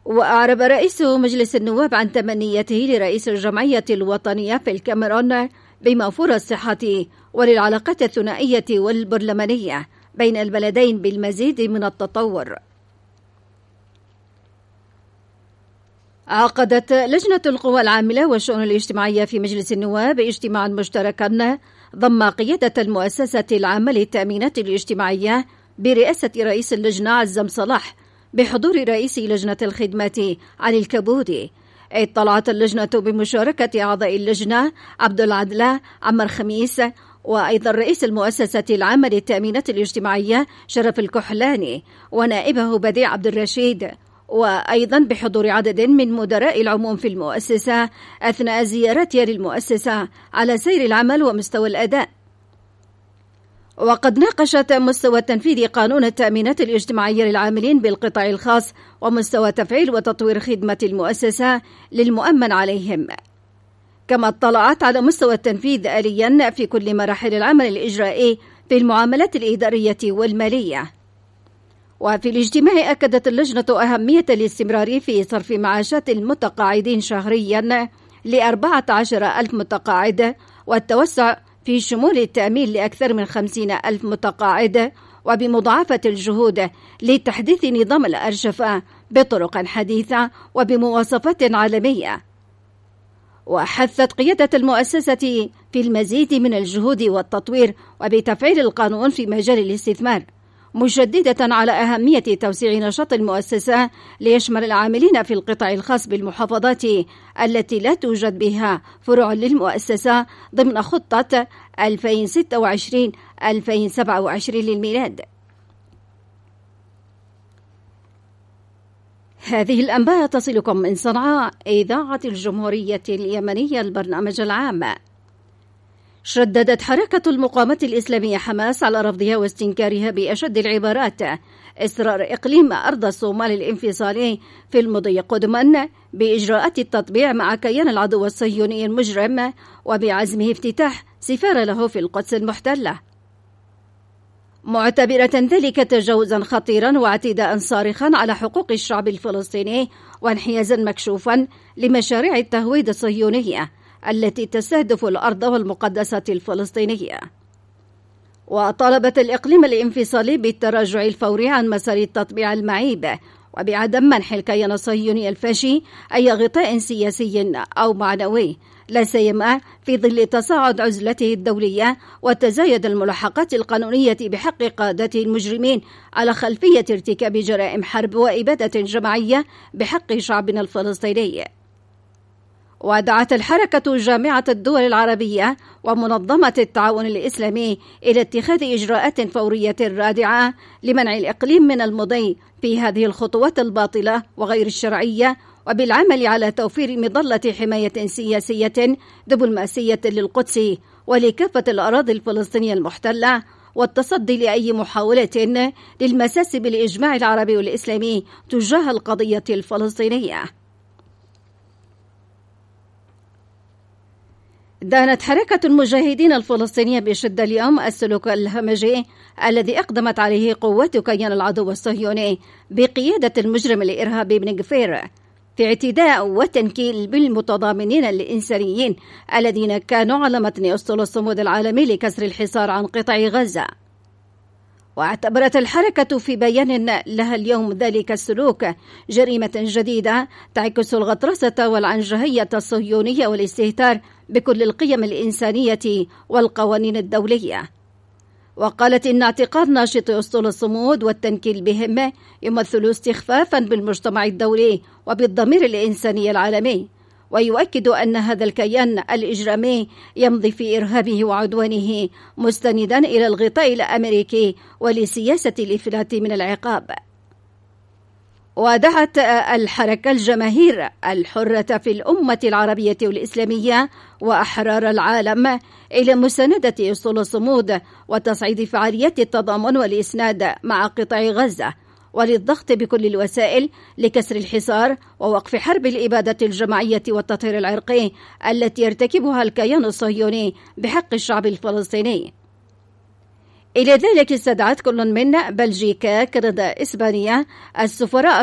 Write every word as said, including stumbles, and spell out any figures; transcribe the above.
وأعرب رئيس مجلس النواب عن تمنيته لرئيس الجمعية الوطنية في الكاميرون بموفور الصحة وللعلاقات الثنائية والبرلمانية بين البلدين بالمزيد من التطور. عقدت لجنة القوى العاملة والشؤون الاجتماعية في مجلس النواب اجتماعا مشتركا ضم قيادة المؤسسة العامة للتأمينات الاجتماعية برئاسة رئيس اللجنة عزام صلاح بحضور رئيس لجنة الخدمة علي الكبودي. اطلعت اللجنة بمشاركة أعضاء اللجنة عبد العدل عمر خميس، وأيضا رئيس المؤسسة العامة للتأمينات الاجتماعية شرف الكحلاني، ونائبه بديع عبد الرشيد، وأيضا بحضور عدد من مدراء العموم في المؤسسة أثناء زيارتها للمؤسسة على سير العمل ومستوى الأداء. وقد ناقشت مستوى تنفيذ قانون التأمينات الاجتماعية للعاملين بالقطاع الخاص ومستوى تفعيل وتطوير خدمة المؤسسة للمؤمن عليهم، كما اطلعت على مستوى التنفيذ آليا في كل مراحل العمل الإجرائي في المعاملات الإدارية والمالية. وفي الاجتماع أكدت اللجنة أهمية الاستمرار في صرف معاشات المتقاعدين شهريا لأربعة عشر ألف متقاعد، والتوسع في شمول التأمين لأكثر من خمسين ألف متقاعد، وبمضاعفة الجهود لتحديث نظام الأرشفة بطرق حديثة وبمواصفات عالمية. وحثت قيادة المؤسسة في المزيد من الجهود والتطوير وبتفعيل القانون في مجال الاستثمار، مشددة على أهمية توسيع نشاط المؤسسة ليشمل العاملين في القطاع الخاص بالمحافظات التي لا توجد بها فروع للمؤسسة ضمن خطة ألفين وستة وعشرين ألفين وسبعة وعشرين للميلاد. هذه الأنباء تصلكم من صنعاء، إذاعة الجمهورية اليمنية، البرنامج العام. شددت حركة المقاومة الإسلامية حماس على رفضها واستنكارها بأشد العبارات إصرار إقليم أرض الصومال الانفصالي في المضي قدما بإجراءات التطبيع مع كيان العدو الصهيوني المجرم، وبعزمه افتتاح سفارة له في القدس المحتلة، معتبرة ذلك تجاوزا خطيرا واعتداء صارخا على حقوق الشعب الفلسطيني وانحيازا مكشوفا لمشاريع التهويد الصهيونية التي تستهدف الأرض والمقدسة الفلسطينية. وطالبت الإقليم الانفصالي بالتراجع الفوري عن مسار التطبيع المعيب، وبعدم منح الكيان الصهيوني الفاشي أي غطاء سياسي أو معنوي، لا سيما في ظل تصاعد عزلته الدولية وتزايد الملاحقات القانونية بحق قادته المجرمين على خلفية ارتكاب جرائم حرب وإبادة جماعية بحق شعبنا الفلسطيني. ودعت الحركة جامعة الدول العربية ومنظمة التعاون الإسلامي إلى اتخاذ إجراءات فورية رادعة لمنع الإقليم من المضي في هذه الخطوات الباطلة وغير الشرعية، وبالعمل على توفير مظلة حماية سياسية دبلوماسية للقدس ولكافة الأراضي الفلسطينية المحتلة، والتصدي لأي محاولة للمساس بالإجماع العربي والإسلامي تجاه القضية الفلسطينية. دانت حركة المجاهدين الفلسطينية بشدة اليوم السلوك الهمجي الذي أقدمت عليه قوات كيان العدو الصهيوني بقيادة المجرم الإرهابي بن غفير في اعتداء وتنكيل بالمتضامنين الإنسانيين الذين كانوا على متن أسطول الصمود العالمي لكسر الحصار عن قطاع غزة. واعتبرت الحركة في بيان لها اليوم ذلك السلوك جريمة جديدة تعكس الغطرسة والعنجهية الصهيونية والاستهتار بكل القيم الإنسانية والقوانين الدولية. وقالت إن اعتقاد ناشطي أسطول الصمود والتنكيل بهم يمثل استخفافا بالمجتمع الدولي وبالضمير الإنساني العالمي، ويؤكد أن هذا الكيان الإجرامي يمضي في إرهابه وعدوانه مستندا إلى الغطاء الأمريكي ولسياسة الإفلات من العقاب. ودعت الحركة الجماهير الحرة في الأمة العربية والإسلامية وأحرار العالم إلى مساندة أسطول الصمود وتصعيد فعاليات التضامن والإسناد مع قطاع غزة، وللضغط بكل الوسائل لكسر الحصار ووقف حرب الإبادة الجماعية والتطهير العرقي التي يرتكبها الكيان الصهيوني بحق الشعب الفلسطيني. إلى ذلك استدعت كل من بلجيكا، كندا، إسبانيا السفراء